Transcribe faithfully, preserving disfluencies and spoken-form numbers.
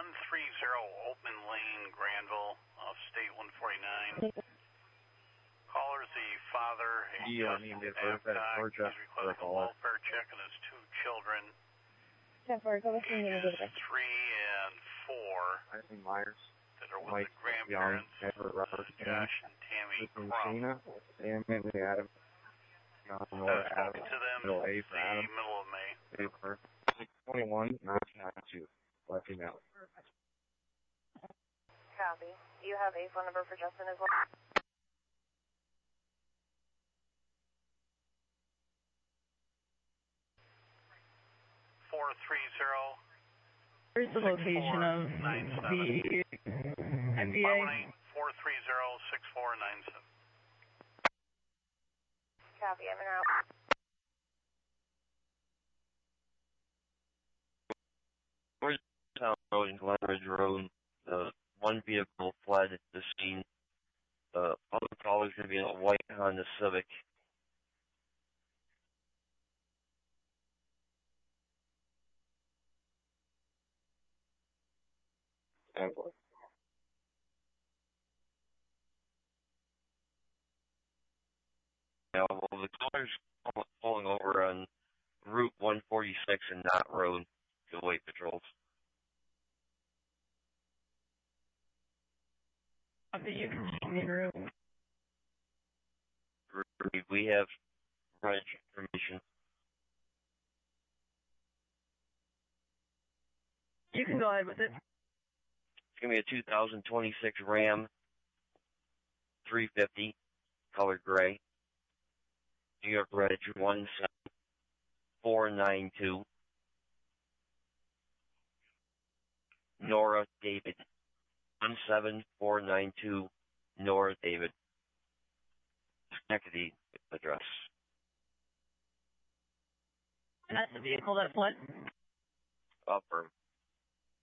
one three zero Open Lane, Granville, off State one forty-nine. Caller's the father, a Justin Babcock. He's requesting a welfare check on his two children, ages three and four, that are with the grandparents, Josh and Tammy Crump. Adam. Uh, spoken to them the middle of May. six twenty-one nineteen ninety-two. Let me know. Copy. Do you have a phone number for Justin as well? four three zero. Where's the location of the M B A? four three zero, six four nine seven. Copy, I'm in out. Where's Town Road and Glenridge Road? The one vehicle fled the scene. The other caller is going to be in a white Honda Civic. Airport. Now, well, the caller's pulling over on Route one forty-six and Knott Road to await patrols. I think you can see me room. We have reg information. You can go ahead with it. It's going to be a two thousand twenty-six Ram three fifty, color gray. New York Reg one seven four nine two. Nora David. one seven four nine two, Nora David. Schenectady address. And that's the vehicle that fled? Affirm.